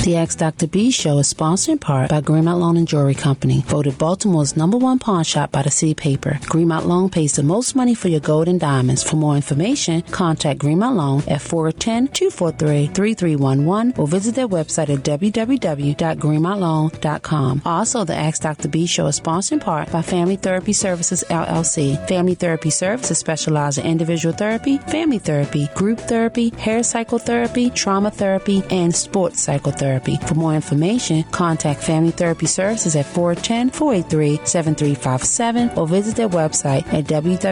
The Ask Dr. B Show is sponsored in part by Greenmount Loan and Jewelry Company, voted Baltimore's #1 pawn shop by the City Paper. Greenmount Loan pays the most money for your gold and diamonds. For more information, contact Greenmount Loan at 410-243-3311 or visit their website at www.greenmountloan.com. Also, the Ask Dr. B Show is sponsored in part by Family Therapy Services, LLC. Family Therapy Services specialize in individual therapy, family therapy, group therapy, hair cycle therapy, trauma therapy, and sports psychotherapy. For more information, contact Family Therapy Services at 410-483-7357 or visit their website at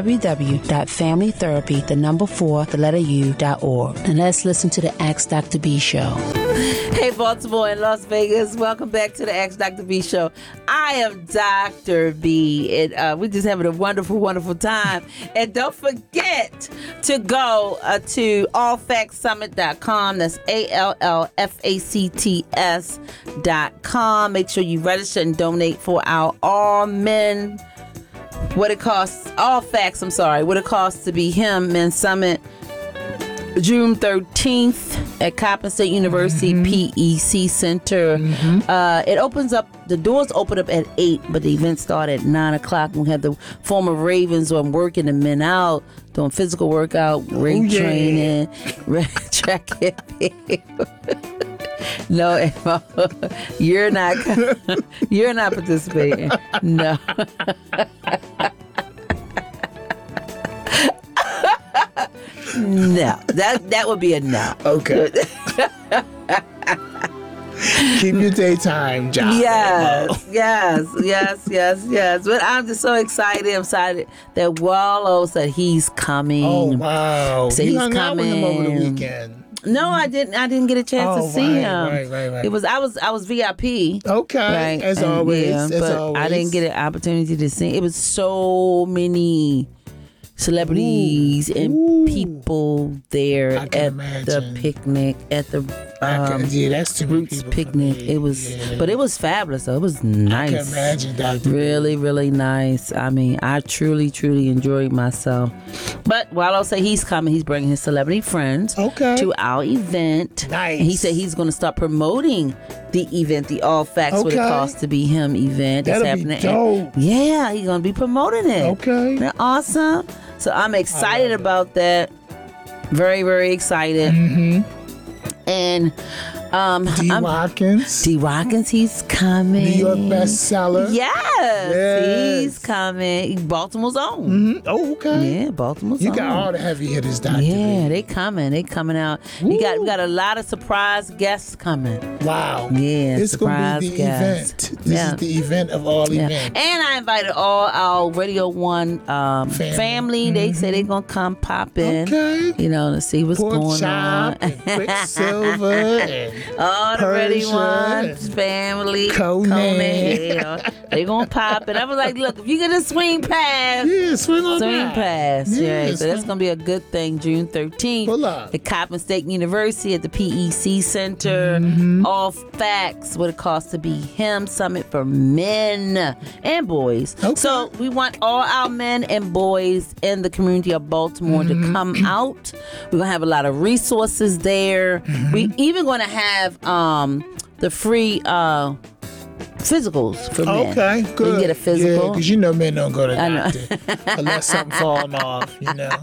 www.familytherapy4u.org. And let's listen to the Ask Dr. B Show. Hey, Baltimore and Las Vegas. Welcome back to the Ask Dr. B Show. I am Dr. B, and we're just having a wonderful, wonderful time. And don't forget to go to allfactsummit.com. That's ALLFACTS.com. Make sure you register and donate for our All Facts to Be Him Men's Summit, June 13th at Coppin State University PEC Center. It opens up, the doors open up at 8, but the event starts at 9 o'clock. We have the former Ravens on working the men out, doing physical workout, weight training, track and field. No, Emma, you're not participating. No. No, that would be a no. Okay. Keep your daytime job. Yes. But I'm just so excited. I'm excited that Wallow said he's coming. Oh, wow. So you he's hung out with him coming over the weekend. No, I didn't get a chance to see him. Right. It was I was VIP. Okay, right? as always. I didn't get an opportunity to see. It was so many celebrities and people there at the picnic, at the that's too Roots picnic. It was, but it was fabulous though. It was nice. I can imagine, Dr. Really, really nice. I mean, I truly enjoyed myself. But while I'll say he's coming, he's bringing his celebrity friends to our event. Nice. And he said he's going to start promoting the event, the All Facts What It Costs to Be Him event. That'll happening. Be dope. Yeah, he's going to be promoting it. Okay. Isn't that awesome? So I'm excited about that. Very, very excited. And D. Watkins, he's coming. New York bestseller. Yes, he's coming. Baltimore's own. Oh, okay. Yeah, Baltimore's You own. got all the heavy hitters, Dr. Yeah, B. they coming out. We got a lot of surprise guests coming. Wow. Yeah, it's gonna be the guests. event. This is the event of all events. And I invited all our Radio 1 family. They say they're gonna come pop in. Okay. To see what's going on. And Quicksilver and all the Radio 1 family. Conan. They gonna pop it. I was like, look, if you get a swing pass. Yeah, swing pass. Yeah, so that's gonna be a good thing. June 13th. Pull up. At Coppin State University at the PEC Center. All Facts What It Costs to Be Him Summit for men and boys. Okay. So we want all our men and boys in the community of Baltimore to come out. We're gonna have a lot of resources there. We even gonna have the free physicals for men. Okay, good. You can get a physical. Yeah, because men don't go to the doctor unless something falling off,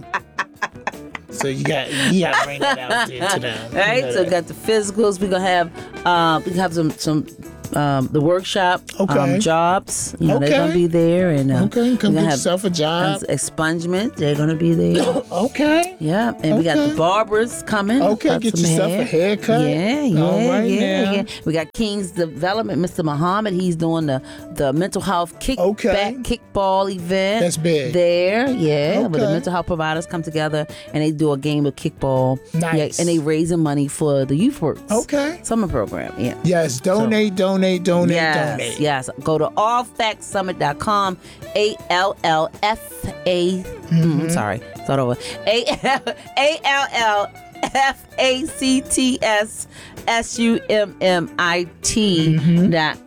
So you got to bring that out there to them. Right, so we got the physicals. We're gonna have some the workshop jobs. They're gonna be there, and come get yourself a job. Expungement, they're gonna be there. Okay. Yeah, and we got the barbers coming. Okay, get yourself a haircut. Yeah. We got King's Development, Mr. Muhammad. He's doing the mental health kickball event. That's big. There, where the mental health providers come together and they do a game of kickball. Nice. And they raising money for the Youth Works summer program. Yeah. Yes, donate. Yes. Go to allfactsummit.com. ALLFA. Sorry. Start over.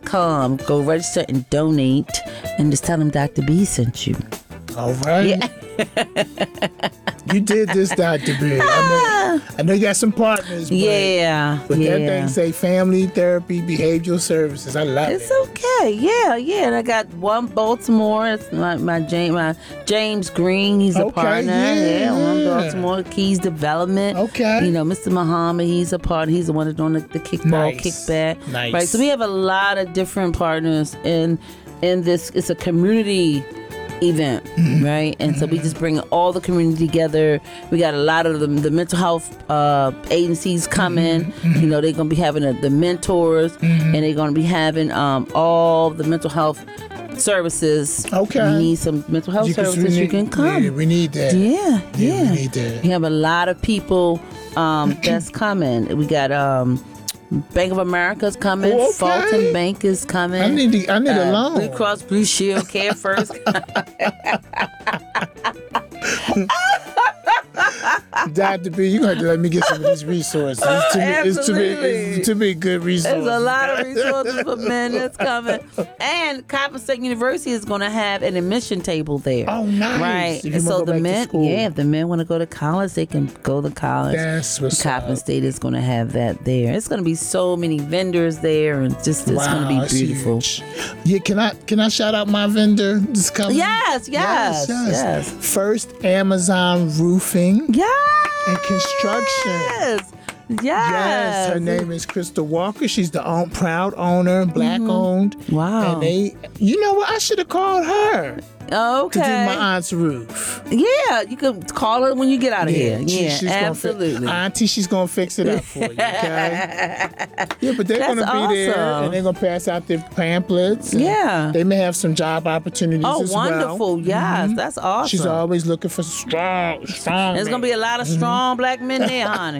ALLFACTSSUMMIT.com. Go register and donate and just tell them Dr. B sent you. All right. Yeah. You did this, Dr. B. I know you got some partners, but, Yeah. but that thing say family therapy behavioral services. I love It's it. okay. Yeah. And I got one Baltimore. It's my James Green. He's a Okay, partner. yeah. One Baltimore Keys Development. Okay. You know, Mr. Muhammad. He's a partner. He's the one that's doing the kickball, Nice. kickback. Nice. Right. So we have a lot of different partners in this. It's a community event, right? And so we just bring all the community together. We got a lot of the mental health agencies coming. You know, they're gonna be having the mentors, and they're gonna be having all the mental health services. Okay. You need some mental health services, you can come. Yeah, we need that. Yeah. We need that. We have a lot of people that's coming. We got Bank of America's coming. Oh, okay. Fulton Bank is coming. I need a loan. Blue Cross Blue Shield, Care First. Dr. B, you're going to have to let me get some of these resources. It's too many good resources. There's a lot of resources for men that's coming. And Coppin State University is going to have an admission table there. Oh, nice. Right. If you And so wanna go the back to men, school. if the men want to go to college, they can go to college. That's what's Coppin up. State is going to have that there. It's going to be so many vendors there, and just it's going to be it's beautiful. huge. Yeah, can I shout out my vendor that's coming? Yes. First Amazon Roofing and Construction. Yes. Yes, her name is Crystal Walker. She's the proud owner, black owned. Wow. And you know what? I should have called her Okay. to do my aunt's roof. Yeah, you can call her when you get out of here. Yeah, she's absolutely. Auntie, she's gonna fix it up for you. Okay. Yeah, but they're That's gonna be there awesome. and they're gonna pass out their pamphlets. and Yeah. They may have some job opportunities Oh, as well. wonderful. Yes, that's awesome. She's always looking for strong. There's going to be a lot of strong black men there, honey.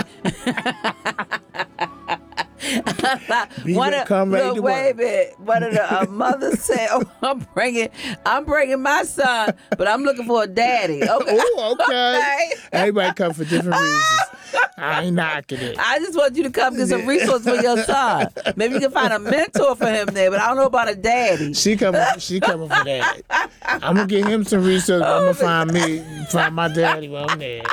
Come ready to work. One of the mothers said, I'm bringing my son, but I'm looking for a daddy. Okay. Oh, okay. Okay. Everybody come for different reasons. I ain't knocking it. I just want you to come get some resources for your son. Maybe you can find a mentor for him there, but I don't know about a daddy. She coming for that. I'm gonna get him some resources. I'm gonna find my daddy while I'm there.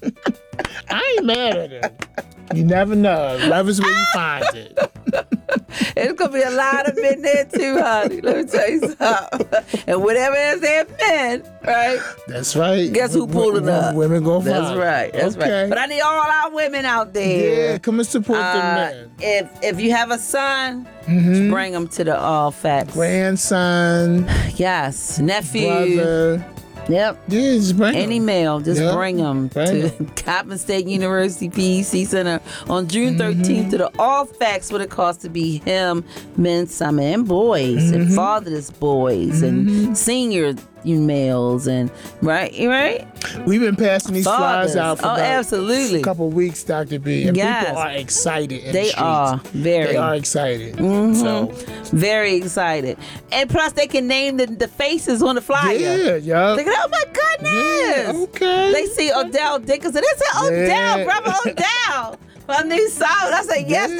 I ain't mad at him. You never know. Love is where you find it. It's going to be a lot of men there too, honey. Let me tell you something. And whatever is there, men, right? That's right. Guess who pulling up? Women go for That's right. That's right. But I need all our women out there. Yeah, come and support them men. If you have a son, just bring him to the All Facts. Grandson, Yes, nephew. brother. Yep. Yeah, just bring Any them. male, just Yep. bring them Bring to Coppin State University PEC Center on June 13th to the All Facts what it costs to be him, men's summit, and boys, and fatherless boys, and senior males, and right. We've been passing these Fathers. flyers out for Oh, about absolutely. a couple weeks, Dr. B. And Yes. people are excited in the They streets. are very. They are excited. So, Very excited. And plus, they can name the faces on the flyer. yeah. They go, oh my goodness. Yeah, okay. They see Odell Dickinson. They say, Odell, Yeah. Brother Odell. From New South. I say, yes,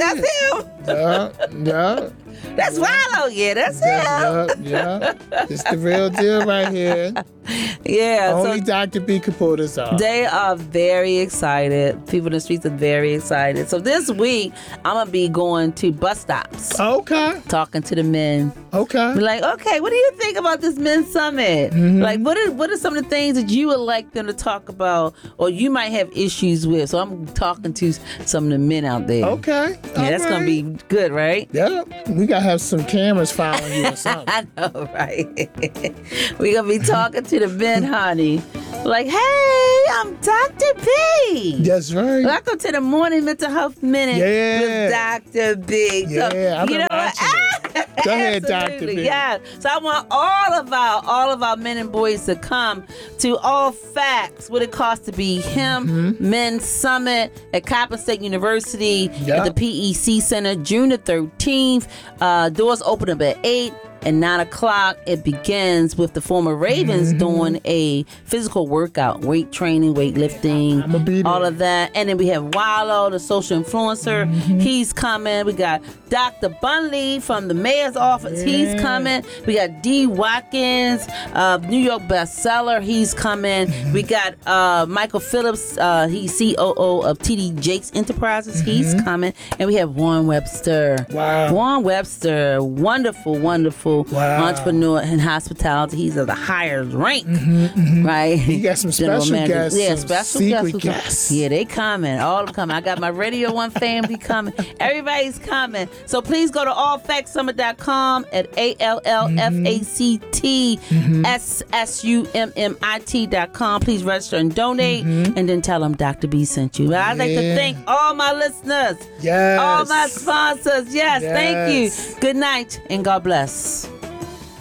that's him. Yeah. That's Wallow. Yeah, that's him. Yeah. It's the real deal right here. Yeah. Only So Dr. B could pull this off. they are very excited. People in the streets are very excited. So this week, I'm going to be going to bus stops, Okay. talking to the men. Okay. Be like, okay, what do you think about this men's summit? Like, what are some of the things that you would like them to talk about, or you might have issues with? So I'm talking to some of the men out there. Okay. Yeah, that's gonna be good, right? Yeah. We gotta have some cameras following you or something. I know, right? We're gonna be talking to the men, honey. Like, hey, I'm Dr. B. That's right. Welcome to the Morning Mental Health Minute Yeah. with Dr. B. Yeah, I've been watching it. Go ahead, Dr. Absolutely, B. Yeah. So I want all of our men and boys to come to All Facts, what it costs to be him, Men's Summit at Coppin State University at the PEC Center, June the 13th. Doors open up at 8. At 9 o'clock, it begins with the former Ravens doing a physical workout, weight training, weightlifting, I'ma be there. all of that. And then we have Wallow, the social influencer. He's coming. We got Dr. Bunley from the mayor's office. He's coming. We got D. Watkins, New York bestseller. He's coming. We got Michael Phillips. He's COO of TD Jakes Enterprises. He's coming. And we have Warren Webster. Wow. Warren Webster, wonderful entrepreneur in hospitality. He's of the higher rank, right? You got some General special manager. guests. Yeah, some special secret guests. guests. Yeah, they coming. All of them coming. I got my Radio 1 family coming. Everybody's coming. So please go to allfactsummit.com at allfactsummit.com. Please register and donate, and then tell them Dr. B sent you. I'd like to thank all my listeners, Yes. all my sponsors. Yes, thank you. Good night, and God bless.